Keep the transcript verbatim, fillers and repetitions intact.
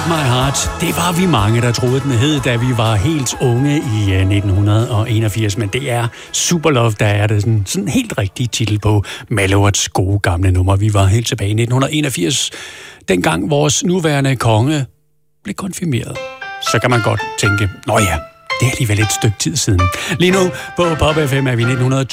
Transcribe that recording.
My Heart. Det var vi mange, der troede, den hed, da vi var helt unge i nitten enogfirs. Men det er Superlove, der er det sådan, sådan helt rigtig titel på Mallorts gode gamle nummer. Vi var helt tilbage i nitten enogfirs, dengang vores nuværende konge blev konfirmeret. Så kan man godt tænke, nå ja, det er alligevel et stykke tid siden. Lige nu på Pop F M er vi nitten